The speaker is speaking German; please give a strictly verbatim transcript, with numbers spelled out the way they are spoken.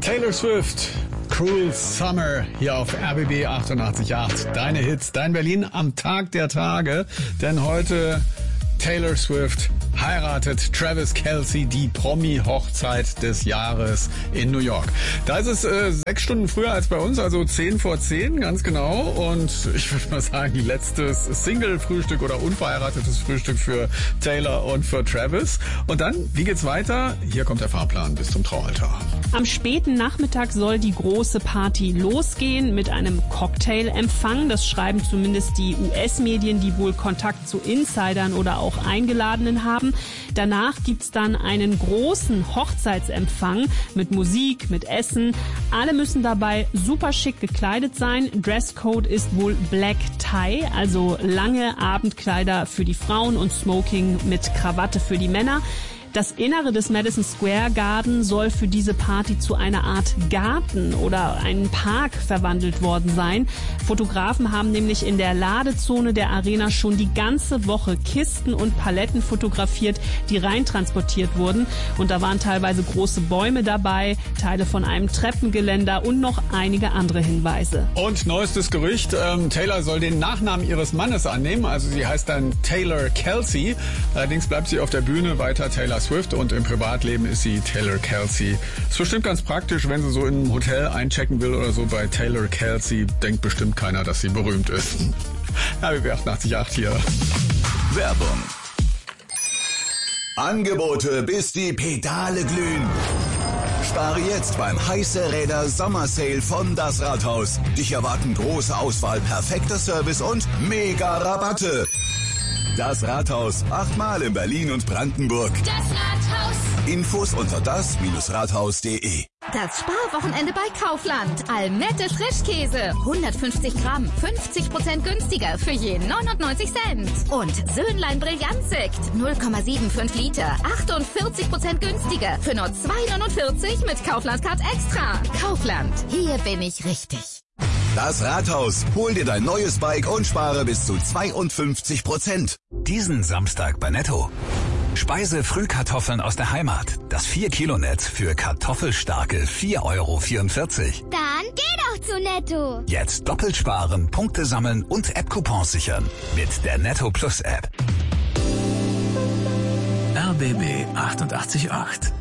Taylor Swift, Cruel Summer, hier auf R B B achtundachtzig Komma acht. Deine Hits, dein Berlin am Tag der Tage. Denn heute Taylor Swift heiratet Travis Kelce, die Promi-Hochzeit des Jahres in New York. Da ist es äh, sechs Stunden früher als bei uns, also zehn vor zehn, ganz genau. Und ich würde mal sagen, letztes Single-Frühstück oder unverheiratetes Frühstück für Taylor und für Travis. Und dann, wie geht's weiter? Hier kommt der Fahrplan bis zum Traualtar. Am späten Nachmittag soll die große Party losgehen mit einem Cocktailempfang. Das schreiben zumindest die U S-Medien, die wohl Kontakt zu Insidern oder auch Eingeladenen haben. Danach gibt's dann einen großen Hochzeitsempfang mit Musik, mit Essen. Alle müssen dabei super schick gekleidet sein. Dresscode ist wohl Black Tie, also lange Abendkleider für die Frauen und Smoking mit Krawatte für die Männer. Das Innere des Madison Square Garden soll für diese Party zu einer Art Garten oder einen Park verwandelt worden sein. Fotografen haben nämlich in der Ladezone der Arena schon die ganze Woche Kisten und Paletten fotografiert, die reintransportiert wurden. Und da waren teilweise große Bäume dabei, Teile von einem Treppengeländer und noch einige andere Hinweise. Und neuestes Gerücht, ähm, Taylor soll den Nachnamen ihres Mannes annehmen. Also sie heißt dann Taylor Kelce. Allerdings bleibt sie auf der Bühne weiter Taylor Swift und im Privatleben ist sie Taylor Kelce. Ist bestimmt ganz praktisch, wenn sie so in einem Hotel einchecken will oder so bei Taylor Kelce. Denkt bestimmt keiner, dass sie berühmt ist. R B B achtundachtzig Komma acht hier. Werbung. Angebote, bis die Pedale glühen. Spare jetzt beim Heiße Räder Sommersale von Das Rathaus. Dich erwarten große Auswahl, perfekter Service und mega Rabatte. Das Rathaus, achtmal in Berlin und Brandenburg. Das Rathaus. Infos unter das Rathaus punkt de. Das Sparwochenende bei Kaufland. Almette Frischkäse. hundertfünfzig Gramm, fünfzig Prozent günstiger für je neunundneunzig Cent. Und Söhnlein Brillantsekt. null Komma fünfundsiebzig Liter, achtundvierzig Prozent günstiger für nur zwei neunundvierzig mit Kaufland Card Extra. Kaufland, hier bin ich richtig. Das Rathaus. Hol dir dein neues Bike und spare bis zu zweiundfünfzig Prozent. Diesen Samstag bei Netto. Speise-Frühkartoffeln aus der Heimat. Das vier Kilo Netz für kartoffelstarke vier Euro vierundvierzig. Dann geh doch zu Netto. Jetzt doppelt sparen, Punkte sammeln und App-Coupons sichern. Mit der Netto Plus App. R B B achtundachtzig Komma acht